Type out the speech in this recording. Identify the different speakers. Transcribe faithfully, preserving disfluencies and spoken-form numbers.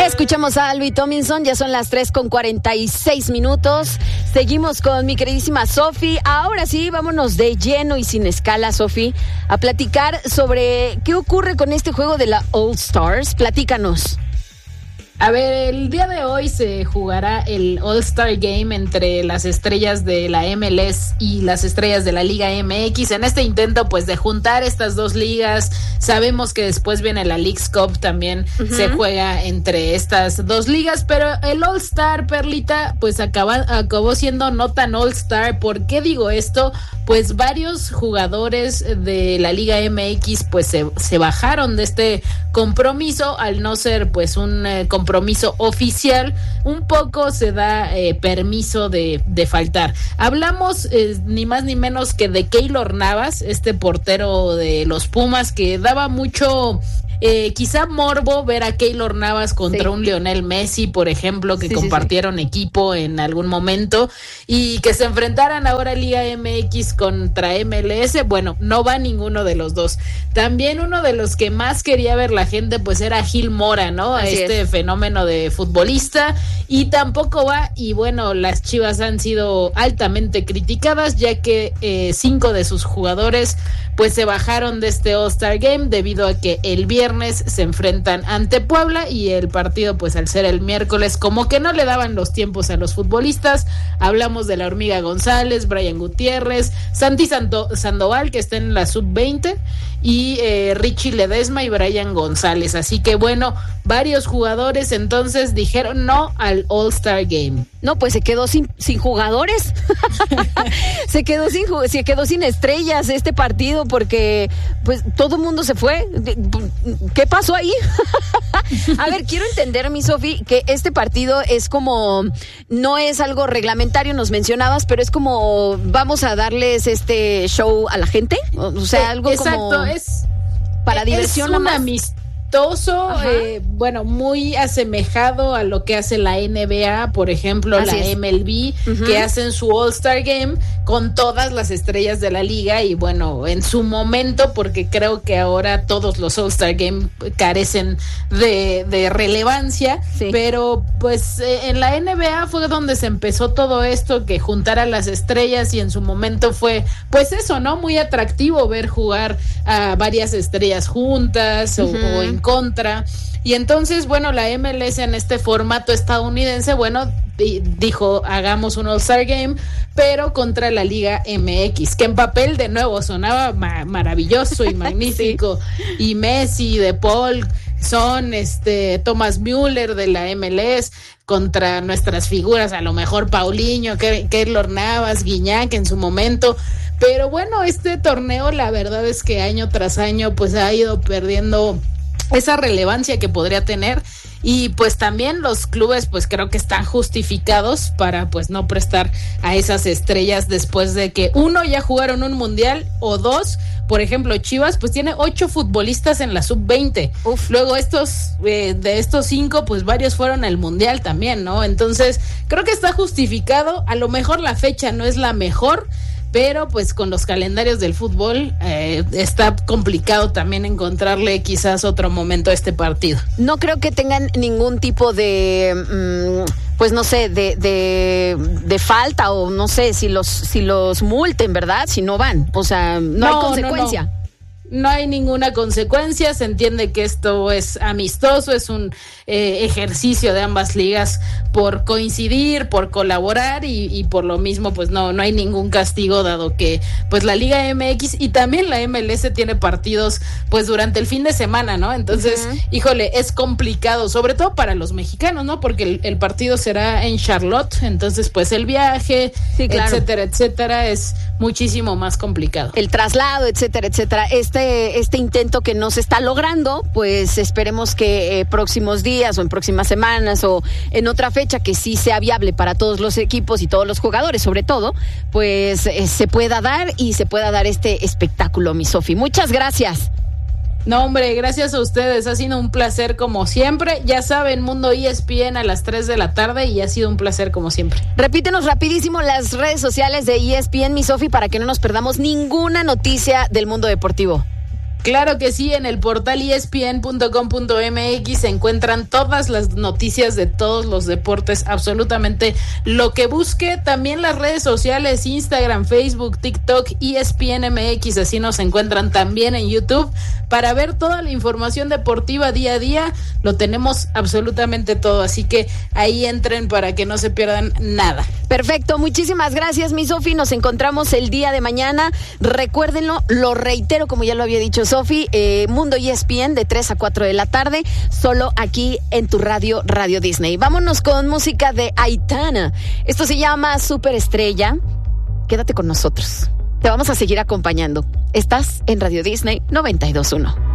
Speaker 1: Escuchamos a Louis Tomlinson, ya son las tres con cuarenta y seis minutos. Seguimos con mi queridísima Sofi. Ahora sí, vámonos de lleno y sin escala, Sofi, a platicar sobre qué ocurre con este juego de la All Stars. Platícanos.
Speaker 2: A ver, el día de hoy se jugará el All-Star Game entre las estrellas de la M L S y las estrellas de la Liga M X. En este intento, pues, de juntar estas dos ligas, sabemos que después viene la Leagues Cup, también uh-huh. se juega entre estas dos ligas, pero el All-Star, Perlita, pues acaba, acabó siendo no tan All-Star. ¿Por qué digo esto? Pues varios jugadores de la Liga M X, pues, se, se bajaron de este compromiso, al no ser, pues, un eh, compromiso compromiso oficial, un poco se da eh, permiso de, de faltar. Hablamos eh, ni más ni menos que de Keylor Navas, este portero de los Pumas, que daba mucho eh, quizá morbo ver a Keylor Navas contra sí. un Lionel Messi, por ejemplo, que sí, compartieron sí, sí. equipo en algún momento, y que se enfrentaran ahora Liga M X contra M L S. Bueno, no va ninguno de los dos. También uno de los que más quería ver la gente, pues era Gil Mora, ¿no? Así este es. fenómeno de futbolista, y tampoco va. Y bueno, las Chivas han sido altamente criticadas, ya que eh, cinco de sus jugadores pues se bajaron de este All-Star Game debido a que el viernes se enfrentan ante Puebla, y el partido, pues al ser el miércoles, como que no le daban los tiempos a los futbolistas. Hablamos de la Hormiga González, Brian Gutiérrez, Santi Santo, Sandoval, que está en la sub veinte, y eh, Richie Ledesma y Brian González. Así que bueno, varios jugadores entonces dijeron no al All-Star Game.
Speaker 1: No, pues se quedó sin, sin jugadores. se quedó sin se quedó sin estrellas este partido, porque pues todo el mundo se fue. ¿Qué pasó ahí? A ver, quiero entender, mi Sofi, que este partido es como, no es algo reglamentario, nos mencionabas, pero es como vamos a darles este show a la gente, o sea, algo
Speaker 2: eh, exacto,
Speaker 1: como
Speaker 2: es
Speaker 1: para diversión.
Speaker 2: Es una amistad. Eh, bueno, muy asemejado a lo que hace la N B A, por ejemplo. Así la es. M L B, uh-huh. que hacen su All-Star Game con todas las estrellas de la liga, y bueno, en su momento, porque creo que ahora todos los All-Star Game carecen de, de relevancia, sí. pero pues eh, en la N B A fue donde se empezó todo esto, que juntara las estrellas, y en su momento fue pues eso, ¿no? Muy atractivo ver jugar a varias estrellas juntas, uh-huh. o, o en contra. Y entonces, bueno, la M L S en este formato estadounidense, bueno, dijo, hagamos un All-Star Game, pero contra la Liga M X, que en papel de nuevo sonaba ma- maravilloso y magnífico. Sí. Y Messi, De Paul, Son, este, Thomas Müller de la M L S contra nuestras figuras, a lo mejor Paulinho, Keylor Navas, Guiñac en su momento. Pero bueno, este torneo, la verdad es que año tras año pues ha ido perdiendo esa relevancia que podría tener, y pues también los clubes pues creo que están justificados para pues no prestar a esas estrellas después de que uno, ya jugaron un mundial, o dos, por ejemplo Chivas pues tiene ocho futbolistas en la sub veinte. Uf. Luego estos eh, de estos cinco pues varios fueron al mundial también, ¿no? Entonces creo que está justificado. A lo mejor la fecha no es la mejor, pero pues con los calendarios del fútbol eh, está complicado también encontrarle quizás otro momento a este partido.
Speaker 1: No creo que tengan ningún tipo de, mmm, pues no sé, de, de de falta, o no sé si los si los multen, ¿verdad? Si no van, o sea, no, no hay consecuencia.
Speaker 2: No, no. No hay ninguna consecuencia, se entiende que esto es amistoso, es un eh, ejercicio de ambas ligas por coincidir, por colaborar, y, y por lo mismo pues no, no hay ningún castigo, dado que pues la Liga M X y también la M L S tiene partidos pues durante el fin de semana, ¿no? Entonces, uh-huh. híjole, es complicado, sobre todo para los mexicanos, ¿no? Porque el, el partido será en Charlotte, entonces pues el viaje, sí, claro. etcétera, etcétera, es muchísimo más complicado.
Speaker 1: El traslado, etcétera, etcétera. Este este intento que no se está logrando, pues esperemos que eh, próximos días o en próximas semanas o en otra fecha que sí sea viable para todos los equipos y todos los jugadores, sobre todo, pues eh, se pueda dar y se pueda dar este espectáculo, mi Sofi. Muchas gracias.
Speaker 2: No, hombre, gracias a ustedes, ha sido un placer como siempre. Ya saben, Mundo E S P N a las tres de la tarde, y ha sido un placer como siempre.
Speaker 1: Repítenos rapidísimo las redes sociales de E S P N, mi Sofi, para que no nos perdamos ninguna noticia del mundo deportivo.
Speaker 2: Claro que sí, en el portal e s p n punto com punto m x se encuentran todas las noticias de todos los deportes, absolutamente lo que busque. También las redes sociales, Instagram, Facebook, TikTok, E S P N M X, así nos encuentran también en YouTube para ver toda la información deportiva día a día. Lo tenemos absolutamente todo, así que ahí entren para que no se pierdan nada.
Speaker 1: Perfecto, muchísimas gracias, mi Sofi. Nos encontramos el día de mañana. Recuérdenlo, lo reitero como ya lo había dicho Sofi, eh, Mundo E S P N de tres a cuatro de la tarde, solo aquí en tu radio, Radio Disney. Vámonos con música de Aitana. Esto se llama Superestrella. Quédate con nosotros. Te vamos a seguir acompañando. Estás en Radio Disney noventa y dos punto uno.